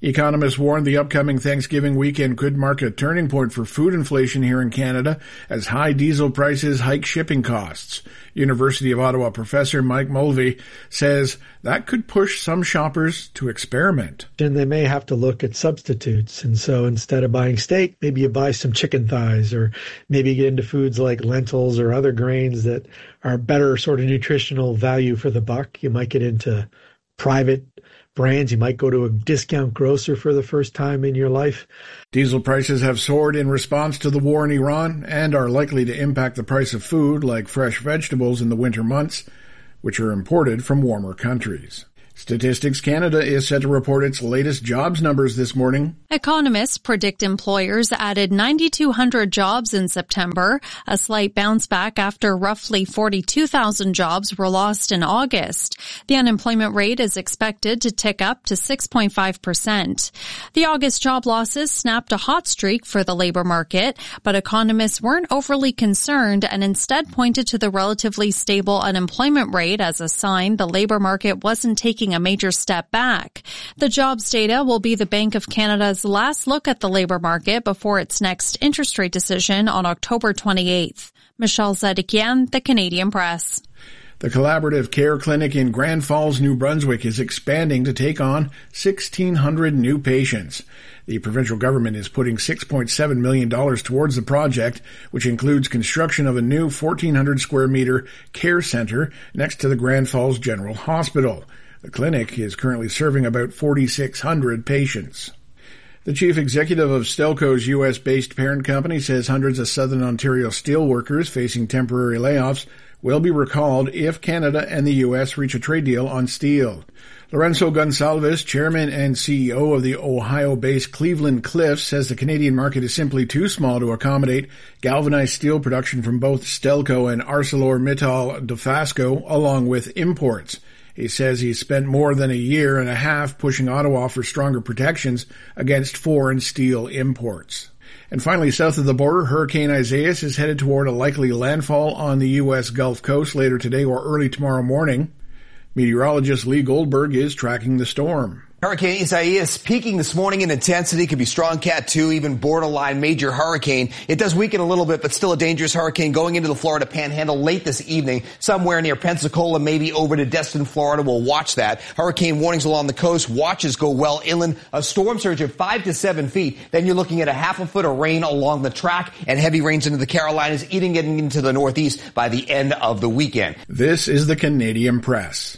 Economists warned the upcoming Thanksgiving weekend could mark a turning point for food inflation here in Canada as high diesel prices hike shipping costs. University of Ottawa professor Mike Mulvey says that could push some shoppers to experiment. And they may have to look at substitutes. And so instead of buying steak, maybe you buy some chicken thighs, or maybe get into foods like lentils or other grains that are better sort of nutritional value for the buck. You might get into private brands. You might go to a discount grocer for the first time in your life. Diesel prices have soared in response to the war in Iran and are likely to impact the price of food like fresh vegetables in the winter months, which are imported from warmer countries. Statistics Canada is set to report its latest jobs numbers this morning. Economists predict employers added nine thousand two hundred jobs in September, a slight bounce back after roughly forty-two thousand jobs were lost in August. The unemployment rate is expected to tick up to six point five percent. The August job losses snapped a hot streak for the labor market, but economists weren't overly concerned and instead pointed to the relatively stable unemployment rate as a sign the labor market wasn't taking a major step back. The jobs data will be the Bank of Canada's last look at the labor market before its next interest rate decision on October twenty-eighth. Michelle Zedekian, The Canadian Press. The Collaborative Care Clinic in Grand Falls, New Brunswick is expanding to take on sixteen hundred new patients. The provincial government is putting six point seven million dollars towards the project, which includes construction of a new fourteen hundred square meter care center next to the Grand Falls General Hospital. The clinic is currently serving about forty-six hundred patients. The chief executive of Stelco's U S-based parent company says hundreds of Southern Ontario steelworkers facing temporary layoffs will be recalled if Canada and the U S reach a trade deal on steel. Lorenzo Gonsalves, chairman and C E O of the Ohio-based Cleveland Cliffs, says the Canadian market is simply too small to accommodate galvanized steel production from both Stelco and ArcelorMittal Dofasco, along with imports. He says he's spent more than a year and a half pushing Ottawa for stronger protections against foreign steel imports. And finally, south of the border, Hurricane Isaias is headed toward a likely landfall on the U S Gulf Coast later today or early tomorrow morning. Meteorologist Lee Goldberg is tracking the storm. Hurricane Isaias peaking this morning in intensity, could be strong Cat two, even borderline major hurricane. It does weaken a little bit, but still a dangerous hurricane going into the Florida Panhandle late this evening, somewhere near Pensacola, maybe over to Destin, Florida. We'll watch that. Hurricane warnings along the coast. Watches go well inland. A storm surge of five to seven feet. Then you're looking at a half a foot of rain along the track and heavy rains into the Carolinas, even getting into the Northeast by the end of the weekend. This is the Canadian Press.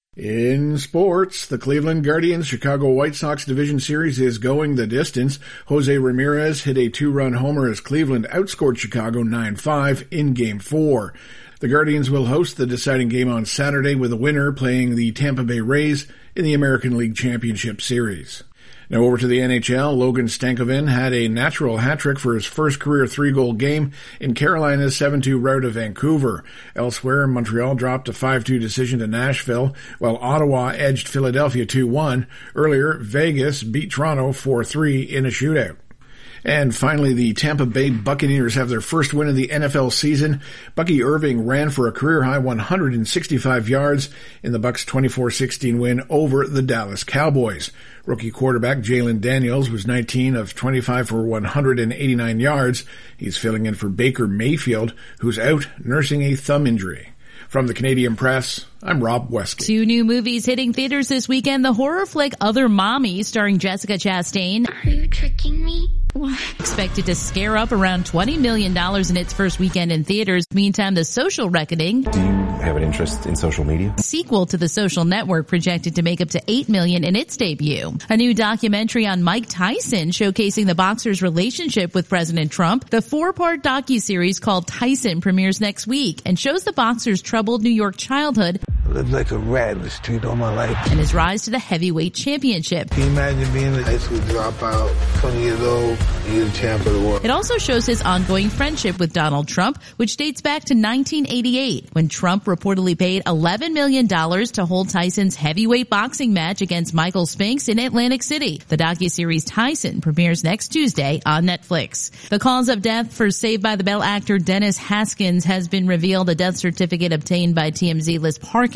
In sports, the Cleveland Guardians Chicago White Sox Division Series is going the distance. Jose Ramirez hit a two-run homer as Cleveland outscored Chicago nine five in Game four. The Guardians will host the deciding game on Saturday with the winner playing the Tampa Bay Rays in the American League Championship Series. Now over to the N H L, Logan Stankoven had a natural hat-trick for his first career three-goal game in Carolina's seven two rout of Vancouver. Elsewhere, Montreal dropped a five two decision to Nashville, while Ottawa edged Philadelphia two one. Earlier, Vegas beat Toronto four three in a shootout. And finally, the Tampa Bay Buccaneers have their first win of the N F L season. Bucky Irving ran for a career-high one hundred sixty-five yards in the Bucs' twenty-four sixteen win over the Dallas Cowboys. Rookie quarterback Jalen Daniels was nineteen of twenty-five for one hundred eighty-nine yards. He's filling in for Baker Mayfield, who's out nursing a thumb injury. From the Canadian Press, I'm Rob Westgate. Two new movies hitting theaters this weekend. The horror flick Other Mommy, starring Jessica Chastain. Are you tricking me? Expected to scare up around twenty million dollars in its first weekend in theaters. Meantime, The Social Reckoning. Do you have an interest in social media? Sequel to The Social Network, projected to make up to eight million dollars in its debut. A new documentary on Mike Tyson showcasing the boxer's relationship with President Trump. The four-part docuseries called Tyson premieres next week and shows the boxer's troubled New York childhood. I lived like a rat in the street all my life. And his rise to the heavyweight championship. Can you imagine being a high school dropout, twenty years old, and you're the champ of the world? It also shows his ongoing friendship with Donald Trump, which dates back to nineteen eighty-eight, when Trump reportedly paid eleven million dollars to hold Tyson's heavyweight boxing match against Michael Spinks in Atlantic City. The docuseries Tyson premieres next Tuesday on Netflix. The cause of death for Saved by the Bell actor Dennis Haskins has been revealed. A death certificate obtained by T M Z lists Parkinson's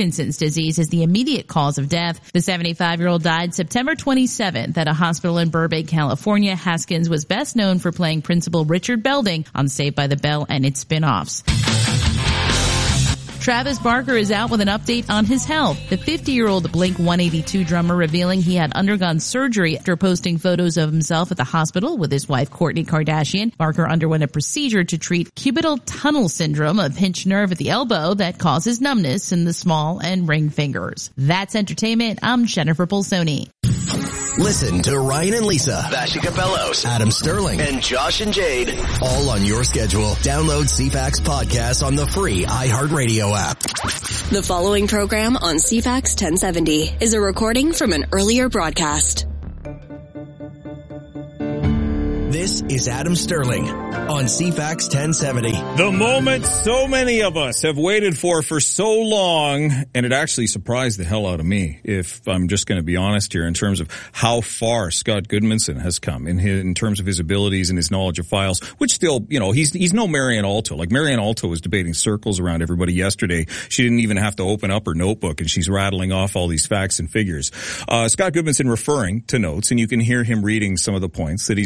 Parkinson's disease is the immediate cause of death. The seventy-five-year-old died September twenty-seventh at a hospital in Burbank, California. Haskins was best known for playing Principal Richard Belding on Saved by the Bell and its spin-offs. Travis Barker is out with an update on his health. The fifty-year-old Blink one eighty-two drummer revealing he had undergone surgery after posting photos of himself at the hospital with his wife Kourtney Kardashian. Barker underwent a procedure to treat cubital tunnel syndrome, a pinched nerve at the elbow that causes numbness in the small and ring fingers. That's entertainment. I'm Jennifer Polsoni. Listen to Ryan and Lisa, Vashika Bellows, Adam Sterling, and Josh and Jade, all on your schedule. Download C FAX podcast on the free iHeartRadio app. The following program on C FAX ten seventy is a recording from an earlier broadcast. This is Adam Sterling on C FAX ten seventy. The moment so many of us have waited for for so long, and it actually surprised the hell out of me, if I'm just going to be honest here, in terms of how far Scott Goodmanson has come in his, in terms of his abilities and his knowledge of files, which still, you know, he's he's no Marianne Alto. Like, Marianne Alto was debating circles around everybody yesterday. She didn't even have to open up her notebook, and she's rattling off all these facts and figures. Uh, Scott Goodmanson referring to notes, and you can hear him reading some of the points that he's